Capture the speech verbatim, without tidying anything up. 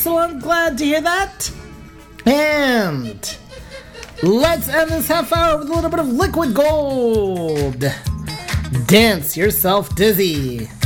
Excellent, glad to hear that. And let's end this half hour with a little bit of Liquid Gold. Dance yourself dizzy.